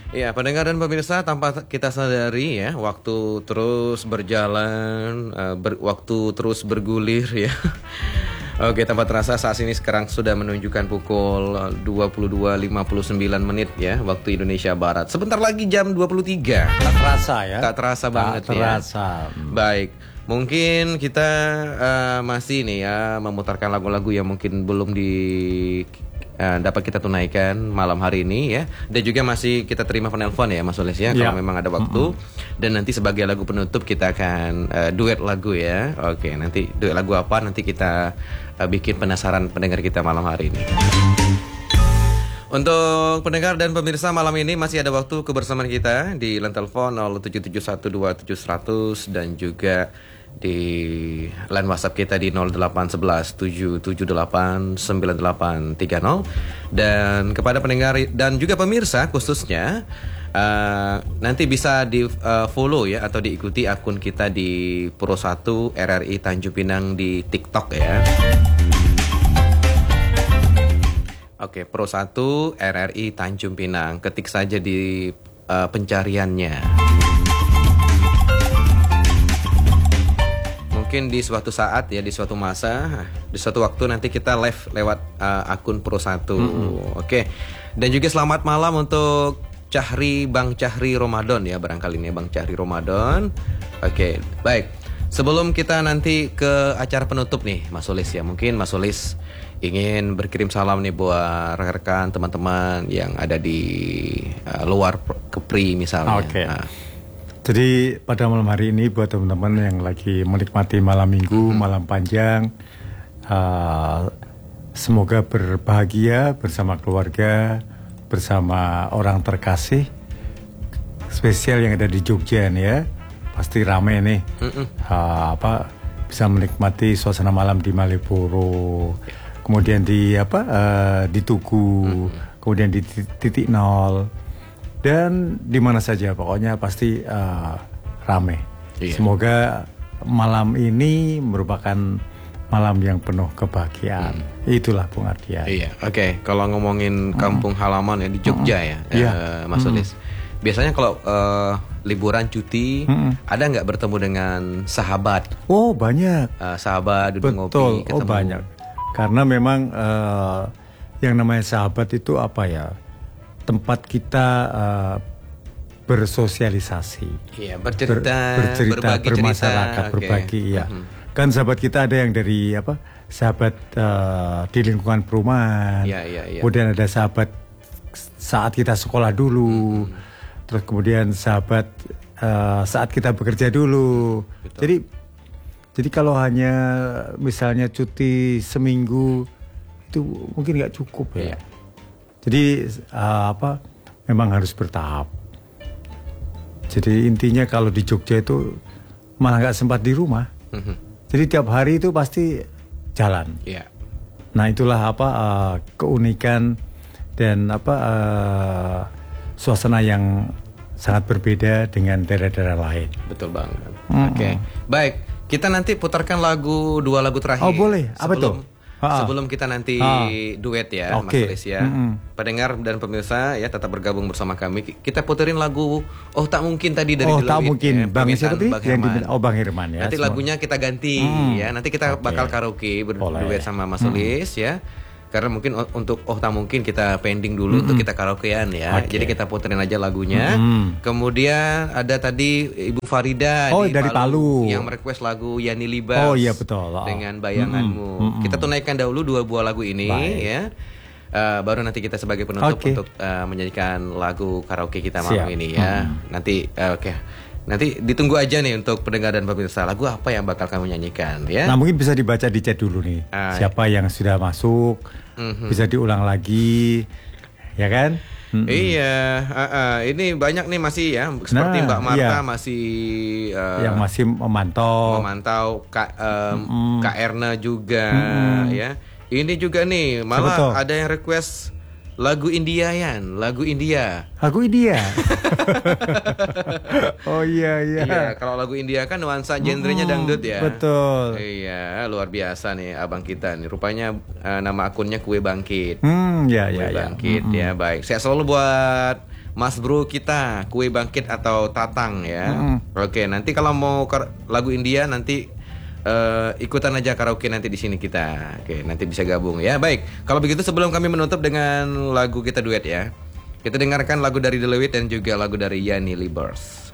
Ya, pendengar dan pemirsa, tanpa kita sadari ya, waktu terus berjalan, waktu terus bergulir ya. Oke, tanpa terasa saat ini sekarang sudah menunjukkan pukul 22.59 ya, waktu Indonesia Barat. Sebentar lagi jam 23. Tak terasa ya? Tak terasa banget tak terasa. Ya. Baik, mungkin kita masih nih ya memutarkan lagu-lagu yang mungkin belum dapat kita tunaikan malam hari ini ya. Dan juga masih kita terima penelpon ya Mas Oles ya, kalau memang ada waktu. Dan nanti sebagai lagu penutup kita akan duet lagu ya. Oke, nanti duet lagu apa nanti kita bikin penasaran pendengar kita malam hari ini. Untuk pendengar dan pemirsa malam ini masih ada waktu kebersamaan kita di line telepon 07712700 dan juga di line WhatsApp kita di 081177898830. Dan kepada pendengar dan juga pemirsa khususnya nanti bisa di follow ya atau diikuti akun kita di Pro 1 RRI Tanjung Pinang di TikTok ya. Oke, Pro 1 RRI Tanjung Pinang, ketik saja di pencariannya. Mungkin di suatu saat ya, di suatu masa, di suatu waktu nanti kita live lewat akun Pro 1. Oke. Dan juga selamat malam untuk Bang Cahri Ramadan ya, barangkali ini Bang Cahri Ramadan. Oke, baik. Sebelum kita nanti ke acara penutup nih Mas Olis ya, mungkin Mas Olis ingin berkirim salam nih buat rekan-rekan teman-teman yang ada di luar Kepri misalnya. Oke. Jadi pada malam hari ini buat teman-teman yang lagi menikmati malam minggu, malam panjang, semoga berbahagia bersama keluarga, bersama orang terkasih. Spesial yang ada di Jogja nih ya, pasti rame nih. Bisa menikmati suasana malam di Malioboro, kemudian di Tugu, kemudian di Titik Nol. Dan di mana saja pokoknya pasti rame. Iya. Semoga malam ini merupakan malam yang penuh kebahagiaan. Itulah pengertian. Iya, oke. Kalau ngomongin kampung halaman ya di Jogja ya, Mas Olis. Biasanya kalau liburan cuti ada nggak bertemu dengan sahabat? Oh banyak. Sahabat duduk ngopi, ketemu. Oh banyak. Karena memang yang namanya sahabat itu apa ya? Tempat kita bersosialisasi, bercerita, bermasyarakat, berbagi, ya. Kan sahabat kita ada yang dari sahabat di lingkungan perumahan, kemudian ada sahabat saat kita sekolah dulu, terus kemudian sahabat saat kita bekerja dulu. Betul. Jadi kalau hanya misalnya cuti seminggu itu mungkin nggak cukup ya. Jadi memang harus bertahap. Jadi intinya kalau di Jogja itu malah nggak sempat di rumah. Jadi tiap hari itu pasti jalan. Nah itulah keunikan dan suasana yang sangat berbeda dengan daerah-daerah lain. Betul banget. Oke. Baik, kita nanti putarkan dua lagu terakhir. Oh boleh. Apa tuh? Sebelum kita nanti duet ya, Mas Olis ya. Pendengar dan pemirsa ya tetap bergabung bersama kami. Kita puterin lagu Oh Tak Mungkin tadi dari Oh Tak Mungkin, Bang Herman. Bang Herman ya. Nanti lagunya kita ganti ya. Nanti kita bakal karaoke berduet sama Mas Olis ya. Karena mungkin untuk Oh Tak Mungkin kita pending dulu untuk kita karaokean ya. Jadi kita puterin aja lagunya. Kemudian ada tadi Ibu Farida dari Palu yang merequest lagu Yani Libas. Oh iya betul. Dengan Bayanganmu. Kita tunaikan dahulu dua buah lagu ini ya. Baru nanti kita sebagai penutup untuk menyanyikan lagu karaoke kita malam ini ya. Nanti nanti ditunggu aja nih untuk pendengar dan pemirsa, lagu apa yang bakal kamu nyanyikan ya. Nah mungkin bisa dibaca di chat dulu nih. Siapa yang sudah masuk, bisa diulang lagi, ya kan? Iya, ini banyak nih masih ya, seperti Mbak Marta masih yang masih memantau, Kak Erna juga ya. Ini juga nih, malah ada yang request lagu India. Oh iya. Iya, kalau lagu India kan nuansa genrenya dangdut ya. Betul. Iya, luar biasa nih abang kita nih. Rupanya nama akunnya Kue Bangkit. Iya. Bangkit ya, baik. Saya selalu buat Mas Bro kita, Kue Bangkit atau Tatang ya. Oke, nanti kalau mau lagu India nanti ikutan aja karaoke nanti di sini kita. Oke, nanti bisa gabung ya. Baik, kalau begitu sebelum kami menutup dengan lagu kita duet ya, kita dengarkan lagu dari The Lewit dan juga lagu dari Yani Libers.